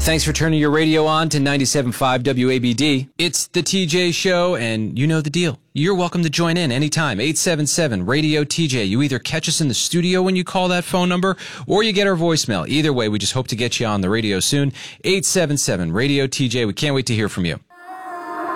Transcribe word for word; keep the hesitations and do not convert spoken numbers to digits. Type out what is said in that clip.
Thanks for turning your radio on to ninety-seven point five W A B D. It's the T J Show, and you know the deal. You're welcome to join in anytime. eight seven seven, radio T J. You either catch us in the studio when you call that phone number, or you get our voicemail. Either way, we just hope to get you on the radio soon. eight seven seven, radio T J. We can't wait to hear from you.